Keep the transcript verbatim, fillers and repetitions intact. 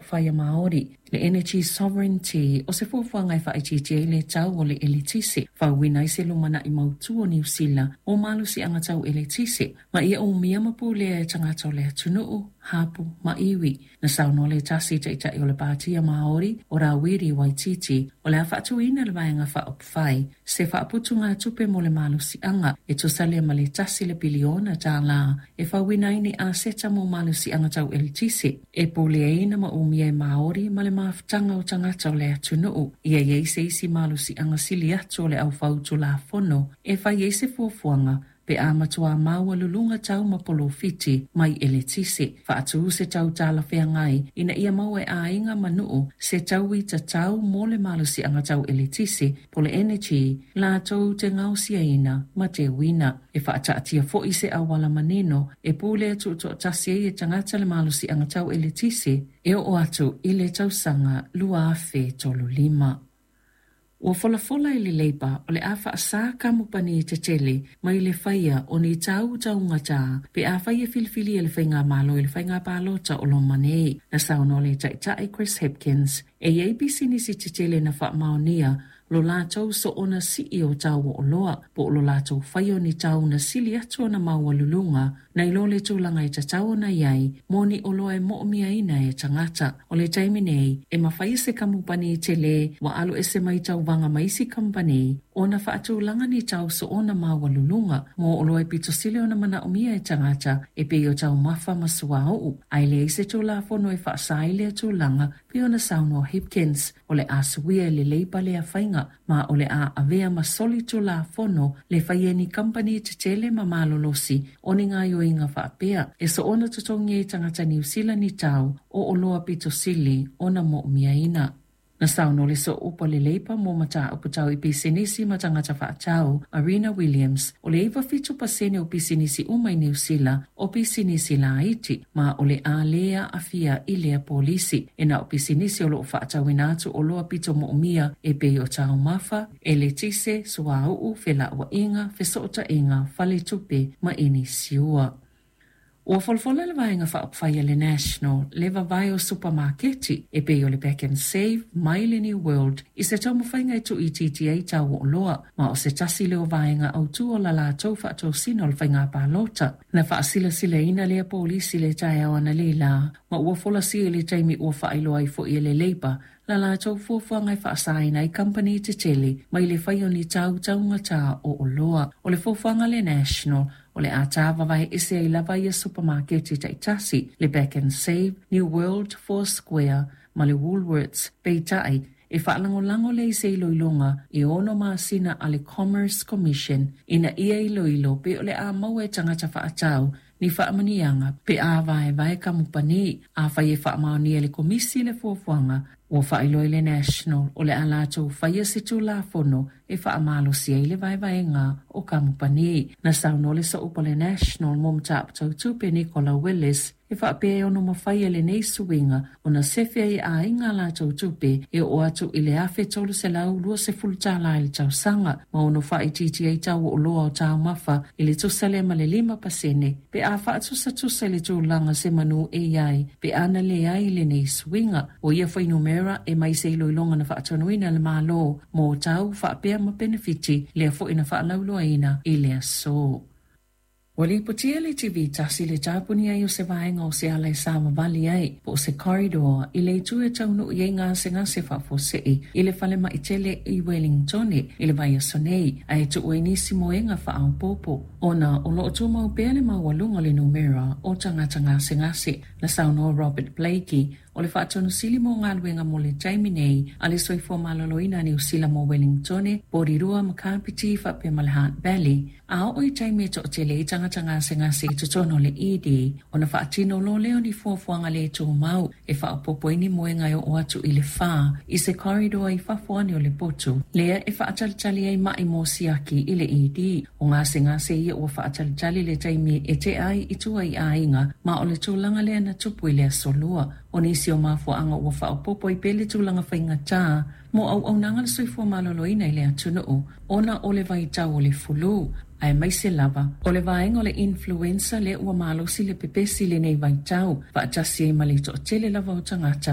whaia Māori. Le energy sovereignty o se fuafuanga i whaititi le tau o le elitisi. Whauwina i se lumana i mautu o New Zealand o malusi anga tau elitisi. Ma ia o mia mapu le tangata o le atunuu, hapu, ma iwi. Na sauno le tasi te ita i o le pātia Māori o Rawiri Waititi o le awhaatuina le vaenga whaopwhai. Se whaaputu ngā tupe mo le malusi anga e tusale ma le tasi le biliona tā la e whauwina ini a seta mo malusi anga tau elitisi. E pole eina ma umia e Māori ma le maafutanga o tangata o le atunuu. Ia iei se isi malusi anga sili atu o le au whautu la fono e whai e se fuafuanga pe a matua maua lulunga tau mapolo fiti mai elitisi. Whaatu se tau tala whea ngai ina ia maua e a inga manuu se tau i ta tau mo le malusi anga tau elitisi pole energy la tau te ngausia ina ma te wina. E whaata atia fo i se awala manino e pule atu to tasi e tangata le malusi anga tau elitisi e o atu i le tau sanga lua afe tolu lima. Ua folafola i le leipa o le awha a sā kamupani i te tele mai le whaia o ni tau taunga tā pe a whaia filifili e le whainga malo i le whainga pālota o lo manei. Na sauno le taitai Chris Hipkins e A B C nisi te tele na wha maonia lo lātou so ona si i o tau o loa po lo lātou whaio ni tau na sili atu na maua lulunga na ilo le tūlanga i ta tau na iai moni o loa e moomia ina e tangata o le taimi nei e mawhai se kamupani i te le wa alu e se mai tau wanga maisi kampani o na whaatūlanga ni tau so ona maua lulunga mo o loa e pito sili o na mana umia e tangata e pe o tau mawha masua au ai le se tūla fono e whaasai le tūlanga pe o na sauno Hipkins o le asuia le leipa le a whainga ma o le a avea ma solitu la fono le whaieni company te tele ma malolosi o ni ngā yoinga whaapea. E so ona tutongi e tangata New Zealand ni tau o o loa pito sili o na mo mia ina. Na sauno le so upa le leipa mo mata o putau i pisinisi ma tangata whaatau Arena Williams o le iwa fitu pasene o pisinisi umai New Zealand o pisinisi la Haiti ma o le a lea a fia i lea polisi e na o pisinisi o lo whaatau inatu o loa pito mo umia e pe o tau mafa e le tise sua uu fela ua inga fesota inga fale tupe ma ini siua. Ua folfola le vaenga whaopwhaia le National, le vavai o supermarketi, e pe o le Back and Save, mai le New World, i se tau mawhainga i tu i T T A tau o loa, ma o se tasi leo vaenga au tu o la la tau whaatou sino le whainga pālota. Na whaasila sila ina lea polisi le tai au ana le la, ma ua fola si le taimi ua whaailoa i fo i le leipa, la la tau fuafuanga i whaasaina i company te tele, mai le whaio ni tau taunga tā o o loa, o le fuafuanga le National, o le ata vavai ese ai lava ia supermarket i taitasi, le Back and Save, New World, Four Square, ma le Woolworths, peitai, e whaalango-lango le ise iloilonga i ono maasina a le Commerce Commission, ina ia iloilo pe o le a mau e tangata whaatau, ni whaamanianga pe a vai vai kamupani, a whai e whaamaunia le komisi le fuafuanga, o whailoi le National, o le alato whaia situ la fono, e whaamalo si e le vai vai ngā o kamupani. Na sauno le sa upa le National, mom tap tau tupe Nicola Willis, e whaapea ono mawhaia le nei suinga, o na sefia i a inga la tau tupe, e o atu i le afe tolu se lau lua se fulutala i le tau sanga, ma ono whai titi ai tau o loa o tau mafa, i le tusale ma le lima pasene, pe a wha atusa tusa le tūlanga se manu e ai, pe ana le ai le nei suinga, o ia whainumera e mai se iloilonga na whaatonuina le malo, mo tau whaapea ma benefiti, lea fo ina whaalauloaina i lea so. Wali putia le T V tasi le tapuni ai o se vaenga o se ala i sama vali ai po se corridor i le tu e taunu i ngā se ngā se whafosei i le whale ma i tele i Wellington i le vai a sonei a e tu ue nisi moenga whaau popo. Ona o lo tu mau pea le mau walunga le numera o tangata ngā se ngā se na sauno Robert Blakey o le whaatonu sili mo ngā luenga mo le taimi nei a le soifo maloloina ni usila mo Wellington Porirua Makapiti whape Malhat Valley a o i taimi e to o tele i tangata ngā se ngā se i tutono le idi o na whaatino lo leo ni fuafuanga le tō mau e whaapopo ini moenga o atu i le wha i se corridor i whafuani o le potu lea e whaatalitali ai mai mo siaki i le idi o ngā se ngā se ia o whaatalitali le taimi e te ai i tua i a inga ma o le tūlanga lea na tupu i lea solua o nisi o mafuanga o whaapopo i pele tūlanga whainga tā mo au au nanga le soifua maloloina i lea tunuu ona o le vai tau o le fulu ai mai se lava o le vaenga o le influenza le ua malosi le pepesi le nei vai tau va atasi e male to tele lava o tangata